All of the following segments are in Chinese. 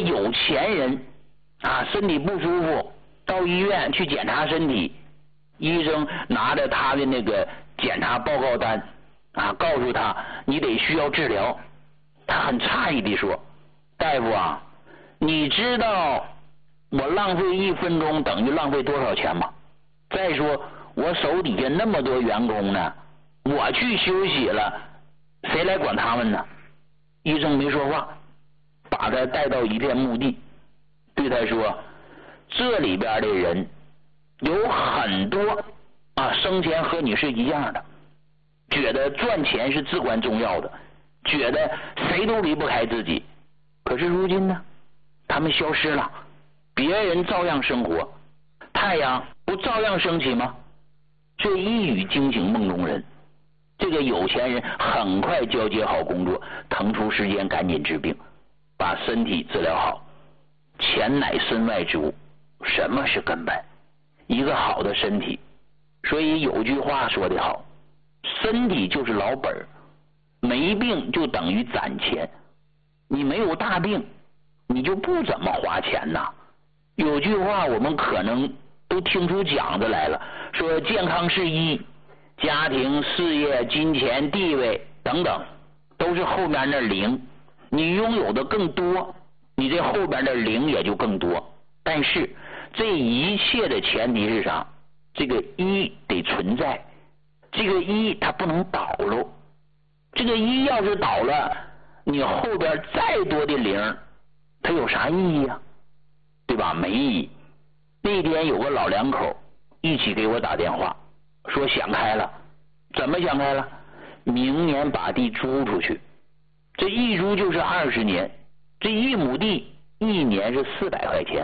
有钱人啊，身体不舒服，到医院去检查身体，医生拿着他的那个检查报告单啊，告诉他你得需要治疗。他很诧异地说：“大夫啊，你知道我浪费1分钟等于浪费多少钱吗？再说我手底下那么多员工呢，我去休息了，谁来管他们呢？”医生没说话，把他带到一片墓地，对他说：“这里边的人有很多啊，生前和你是一样的，觉得赚钱是至关重要的，觉得谁都离不开自己。可是如今呢，他们消失了，别人照样生活，太阳不照样升起吗？”这一语惊醒梦中人。这个有钱人很快交接好工作，腾出时间赶紧治病，把身体治疗好。钱乃身外之物，什么是根本？一个好的身体。所以有句话说得好，身体就是老本，没病就等于攒钱。你没有大病，你就不怎么花钱呐。有句话我们可能都听出讲的来了，说健康是一，家庭、事业、金钱、地位等等，都是后面那零。你拥有的更多，你这后边的零也就更多。但是这一切的前提是啥？这个一得存在，这个一它不能倒喽。这个一要是倒了，你后边再多的零，它有啥意义啊？对吧？没意义。那天有个老两口一起给我打电话，说想开了。怎么想开了？明年把地租出去，这一租就是20年，这1亩地1年是400块钱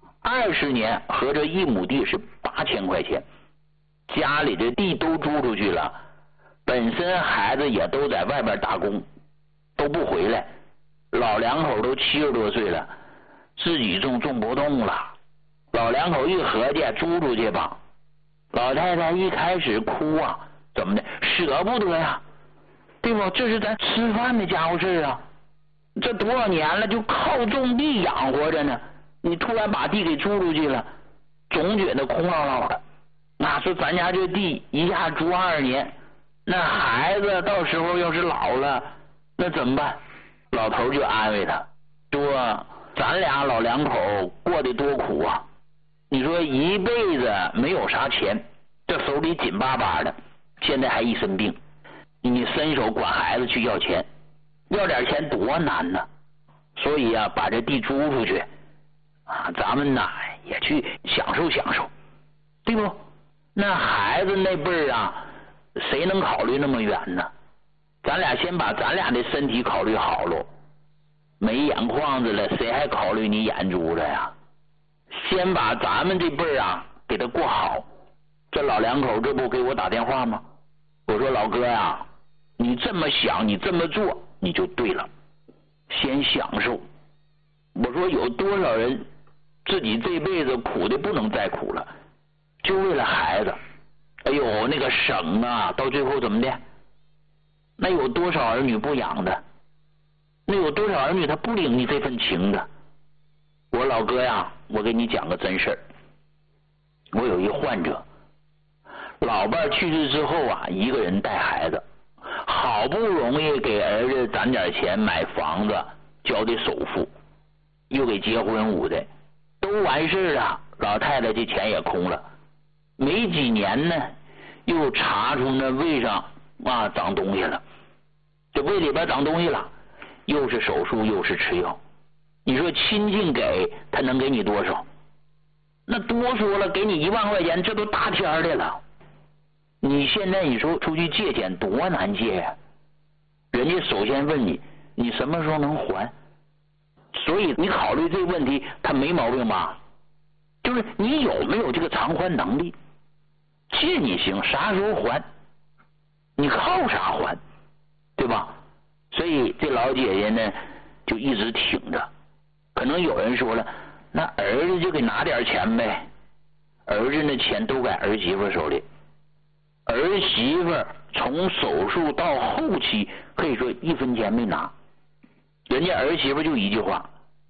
，20年合着1亩地是8000块钱。家里的地都租出去了，本身孩子也都在外边打工，都不回来，老两口都70多岁了，自己种不动了。老两口一合计，租出去吧。老太太一开始哭啊，怎么的？舍不得呀，对不？这是咱吃饭的家伙事啊，这多少年了，就靠种地养活着呢。你突然把地给租出去了，总觉得空落落的。那说咱家这地一下租20年，那孩子到时候要是老了，那怎么办？老头就安慰他说：“咱俩老两口过得多苦啊！你说一辈子没有啥钱，这手里紧巴巴的，现在还一身病，你伸手管孩子去要钱，要点钱多难呢。所以啊，把这地租出去啊，咱们呐也去享受享受，对不？那孩子那辈儿啊，谁能考虑那么远呢？咱俩先把咱俩的身体考虑好喽，没眼眶子了，谁还考虑你眼珠子呀？先把咱们这辈儿啊给他过好。”这老两口这不给我打电话吗？我说：“老哥呀，你这么想，你这么做，你就对了。先享受。”我说有多少人自己这辈子苦的不能再苦了，就为了孩子。哎呦，那个省啊，到最后怎么的？那有多少儿女不养的？那有多少儿女他不领你这份情的？我老哥呀，我给你讲个真事儿。我有一患者，老伴去世之后啊，一个人带孩子，好不容易给儿子攒点钱买房子，交的首付，又给结婚屋的，都完事了，老太太这钱也空了。没几年呢，又查出那胃上啊长东西了，这胃里边长东西了，又是手术又是吃药。你说亲戚给他能给你多少？那多说了给你1万块钱，这都大天的了。你现在你说出去借钱多难借呀？人家首先问你，你什么时候能还？所以你考虑这个问题，他没毛病吧？就是你有没有这个偿还能力？借你行，啥时候还？你靠啥还？对吧？所以这老姐姐呢，就一直挺着。可能有人说了，那儿子就给拿点钱呗。儿子那钱都在儿媳妇手里，儿媳妇从手术到后期可以说1分钱没拿。人家儿媳妇就一句话，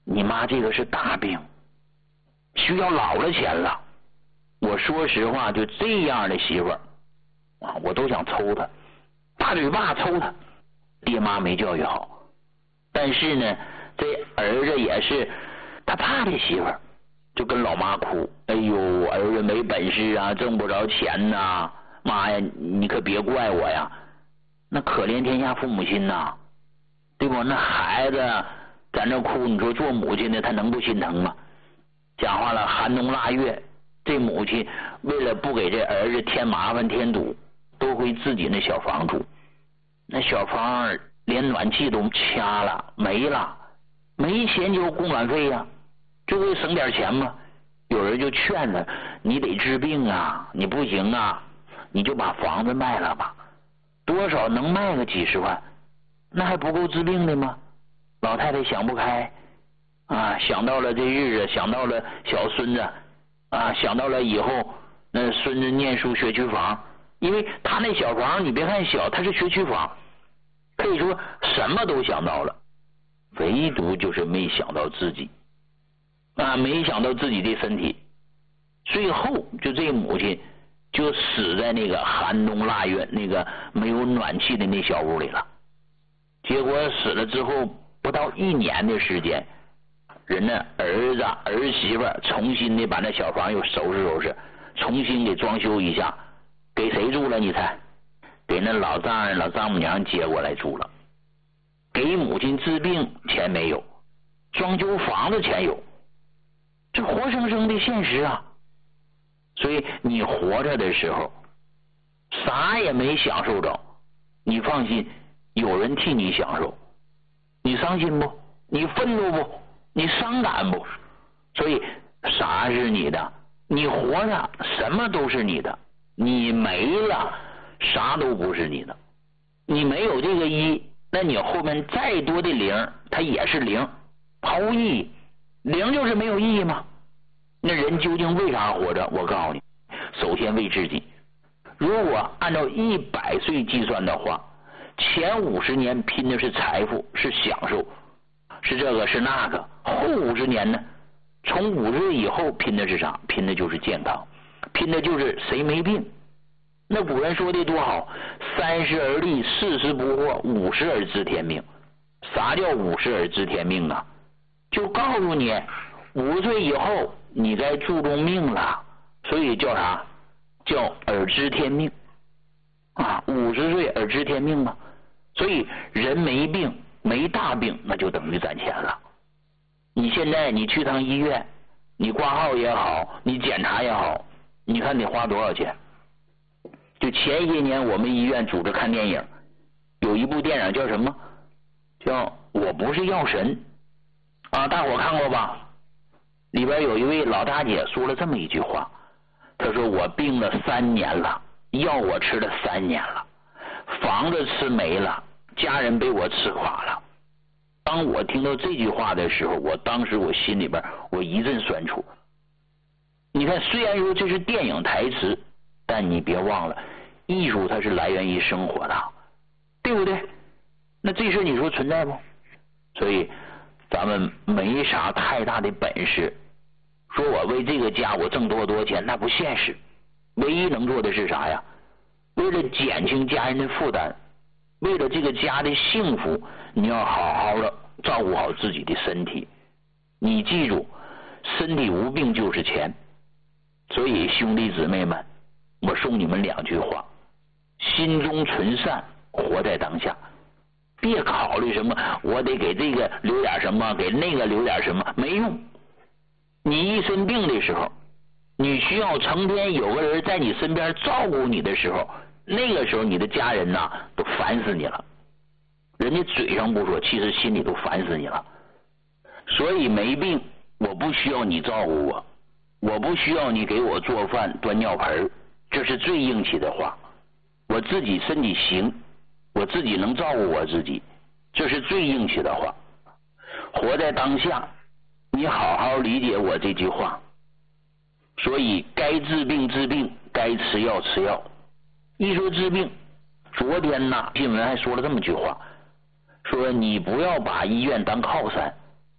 你妈这个是大病，需要老了钱了。我说实话，就这样的媳妇儿啊，我都想抽她，大嘴巴抽她。爹妈没教育好，但是呢，这儿子也是他怕这媳妇儿，就跟老妈哭，哎呦，儿子没本事啊，挣不着钱呐，妈呀，你可别怪我呀。那可怜天下父母心呐，对不？那孩子在那哭，你说做母亲的他能不心疼吗？讲话了，寒冬腊月，这母亲为了不给这儿子添麻烦添堵，都回自己那小房住。那小房连暖气都掐了，没了，没钱交供暖费呀，就为省点钱嘛。有人就劝他，你得治病啊，你不行啊，你就把房子卖了吧，多少能卖个几十万，那还不够治病的吗？老太太想不开啊，想到了这日子，想到了小孙子啊，想到了以后那孙子念书学区房，因为他那小房你别看小，他是学区房，可以说什么都想到了，唯独就是没想到自己啊，没想到自己的身体。最后就这母亲就死在那个寒冬腊月那个没有暖气的那小屋里了。结果死了之后不到1年的时间，人家儿子儿媳妇重新的把那小房又收拾收拾，重新给装修一下，给谁住了你猜？给那老丈人老丈母娘接过来住了。给母亲治病钱没有，装修房子钱有，这活生生的现实啊。所以你活着的时候啥也没享受着，你放心，有人替你享受。你伤心不？你愤怒不？你伤感不？所以啥是你的？你活着什么都是你的，你没了啥都不是你的。你没有这个一，那你后面再多的零它也是零，毫无意义。零就是没有意义吗？那人究竟为啥活着？我告诉你，首先为自己。如果按照100岁计算的话，前50年拼的是财富，是享受，是这个是那个，后50年呢，从50岁以后拼的是啥？拼的就是健康，拼的就是谁没病。那古人说的多好，30而立，40不惑，50而知天命。啥叫50而知天命啊？就告诉你50岁以后你该注重命了，所以叫啥？叫耳知天命啊！50岁耳知天命嘛。所以人没病没大病，那就等于攒钱了。你现在你去趟医院，你挂号也好，你检查也好，你看得花多少钱？就前些年我们医院组织看电影，有一部电影叫什么？叫我不是药神啊，大伙看过吧？里边有一位老大姐说了这么一句话，她说我病了3年了，药我吃了3年了，房子吃没了，家人被我吃垮了。当我听到这句话的时候，当时我心里边我一阵酸楚。你看，虽然说这是电影台词，但你别忘了，艺术它是来源于生活的，对不对？那这事你说存在不？所以咱们没啥太大的本事，说我为这个家我挣多钱，那不现实。唯一能做的是啥呀？为了减轻家人的负担，为了这个家的幸福，你要好好的照顾好自己的身体。你记住，身体无病就是钱。所以兄弟姊妹们，我送你们2句话：心中存善，活在当下。别考虑什么我得给这个留点什么，给那个留点什么，没用。你一生病的时候，你需要成天有个人在你身边照顾你的时候，那个时候你的家人呐都烦死你了。人家嘴上不说，其实心里都烦死你了。所以没病，我不需要你照顾我，我不需要你给我做饭端尿盆，这是最硬气的话。我自己身体行，我自己能照顾我自己，这是最硬气的话。活在当下，你好好理解我这句话。所以该治病治病，该吃药吃药。一说治病，昨天呢新闻还说了这么句话，说你不要把医院当靠山，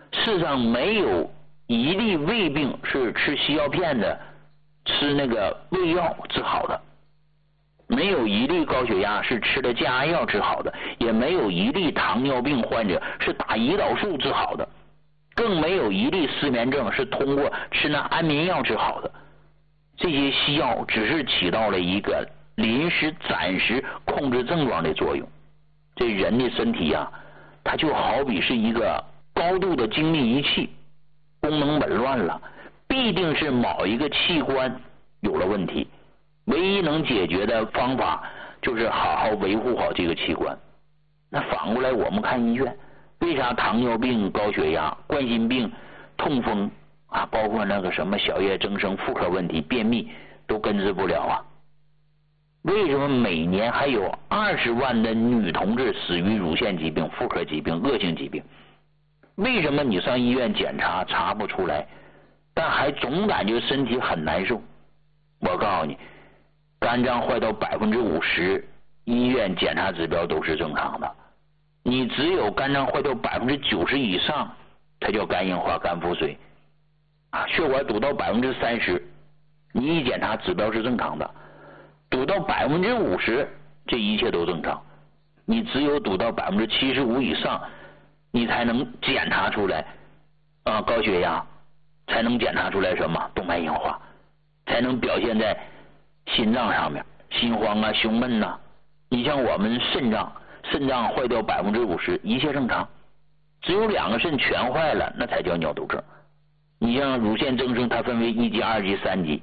世上没有一例胃病是吃西药片的，吃那个胃药治好的，没有一例高血压是吃的降压药治好的，也没有一例糖尿病患者是打胰岛素治好的，更没有一例失眠症是通过吃那安眠药治好的。这些西药只是起到了一个临时暂时控制症状的作用。这人的身体啊，它就好比是一个高度的精密仪器，功能紊乱了，必定是某一个器官有了问题，唯一能解决的方法就是好好维护好这个器官。那反过来我们看医院，为啥糖尿病、高血压、冠心病、痛风啊，包括那个什么小叶增生、妇科问题、便秘都根治不了啊？为什么每年还有20万的女同志死于乳腺疾病、妇科疾病、恶性疾病？为什么你上医院检查查不出来，但还总感觉身体很难受？我告诉你，肝脏坏到50%，医院检查指标都是正常的。你只有肝脏坏到90%以上，它叫肝硬化、肝腹水啊。血管堵到30%，你一检查指标是正常的。堵到50%，这一切都正常。你只有堵到75%以上，你才能检查出来高血压，才能检查出来什么动脉硬化，才能表现在心脏上面，心慌啊、胸闷呐。你像我们肾脏坏掉50%，一切正常，只有2个肾全坏了，那才叫尿毒症。你像乳腺增生，它分为1级、2级、3级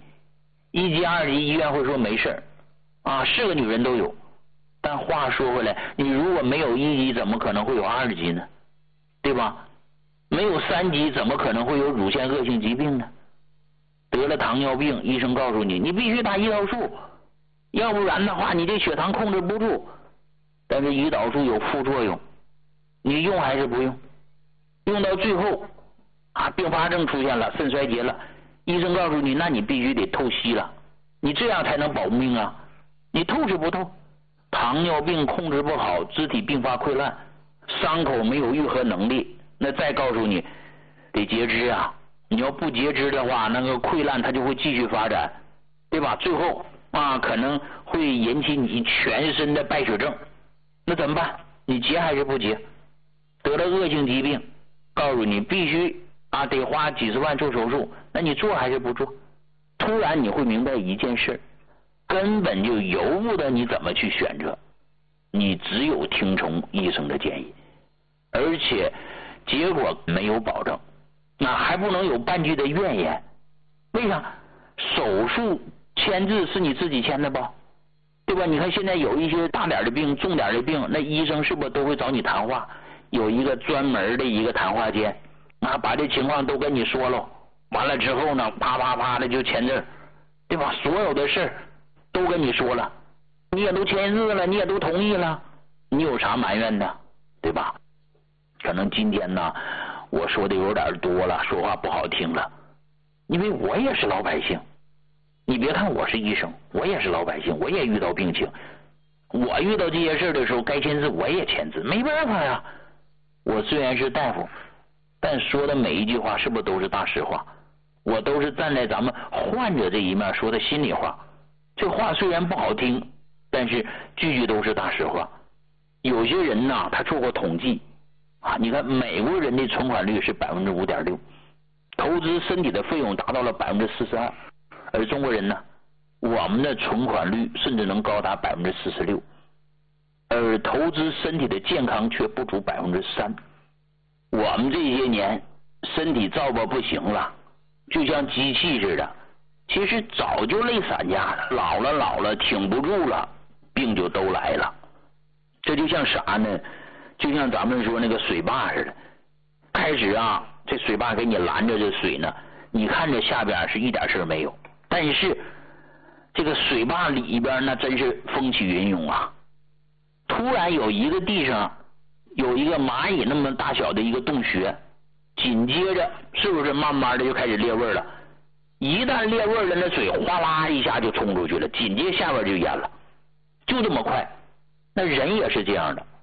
，1级、2级医院会说没事是个女人都有。但话说回来，你如果没有1级，怎么可能会有2级呢？对吧？没有3级，怎么可能会有乳腺恶性疾病呢？得了糖尿病，医生告诉你，你必须打胰岛素，要不然的话，你这血糖控制不住。但是胰岛素有副作用，你用还是不用？用到最后并发症出现了，肾衰竭了，医生告诉你，那你必须得透析了，你这样才能保命啊！你透是不透？糖尿病控制不好，肢体并发溃烂，伤口没有愈合能力，那再告诉你得截肢啊！你要不截肢的话，那个溃烂它就会继续发展，对吧？最后可能会引起你全身的败血症，那怎么办？你截还是不截？得了恶性疾病，告诉你必须得花几十万做手术，那你做还是不做？突然你会明白一件事，根本就由不得你怎么去选择，你只有听从医生的建议，而且结果没有保证，那还不能有半句的怨言。为啥？手术签字是你自己签的吧？对吧？你看现在有一些大点的病、重点的病，那医生是不是都会找你谈话？有一个专门的一个谈话间把这情况都跟你说了，完了之后呢，啪啪啪的就签字，对吧？所有的事都跟你说了，你也都签字了，你也都同意了，你有啥埋怨的？对吧？可能今天呢，我说的有点多了，说话不好听了，因为我也是老百姓。你别看我是医生，我也是老百姓，我也遇到病情，我遇到这些事的时候该签字我也签字，没办法呀。我虽然是大夫，但说的每一句话是不是都是大实话？我都是站在咱们患者这一面说的心里话。这话虽然不好听，但是句句都是大实话。有些人呢，他做过统计你看美国人的存款率是5.6%，投资身体的费用达到了42%，而中国人呢，我们的存款率甚至能高达46%，而投资身体的健康却不足3%。我们这些年身体造吧不行了，就像机器似的，其实早就累散架了，老了挺不住了，病就都来了。这就像啥呢？就像咱们说那个水坝似的，开始这水坝给你拦着这水呢，你看着下边是一点事没有，但是这个水坝里边那真是风起云涌啊！突然有一个地上有一个蚂蚁那么大小的一个洞穴，紧接着是不是慢慢的就开始裂味了？一旦裂味了，那水哗啦一下就冲出去了，紧接下边就淹了，就这么快。那人也是这样的，